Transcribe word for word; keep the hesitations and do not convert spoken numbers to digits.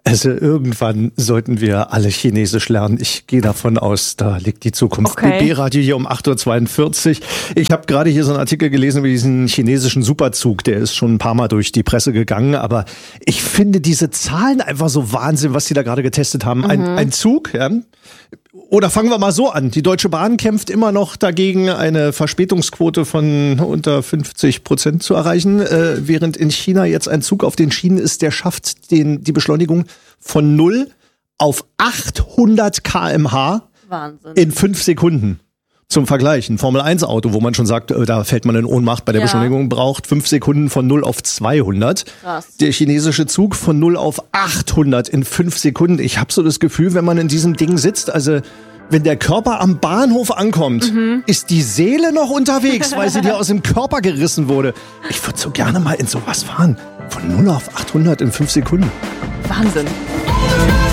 Also irgendwann sollten wir alle Chinesisch lernen. Ich gehe davon aus, da liegt die Zukunft. Okay. B B-Radio hier um acht Uhr zweiundvierzig. Ich habe gerade hier so einen Artikel gelesen über diesen chinesischen Superzug. Der ist schon ein paar Mal durch die Presse gegangen. Aber ich finde diese Zahlen einfach so Wahnsinn, was die da gerade getestet haben. Ein, Mhm. ein Zug, ja. Oder fangen wir mal so an. Die Deutsche Bahn kämpft immer noch dagegen, eine Verspätungsquote von unter fünfzig Prozent zu erreichen, äh, während in China jetzt ein Zug auf den Schienen ist, der schafft den, die Beschleunigung von null auf achthundert Kilometer pro Stunde Wahnsinn. in fünf Sekunden. Zum Vergleich, ein Formel eins Auto, wo man schon sagt, äh, da fällt man in Ohnmacht bei der Ja. Beschleunigung, braucht fünf Sekunden von null auf zweihundert. Krass. Der chinesische Zug von null auf achthundert in fünf Sekunden. Ich habe so das Gefühl, wenn man in diesem Ding sitzt, also wenn der Körper am Bahnhof ankommt, Mhm. ist die Seele noch unterwegs, weil sie dir aus dem Körper gerissen wurde. Ich würde so gerne mal in sowas fahren. Von null auf achthundert in fünf Sekunden. Wahnsinn.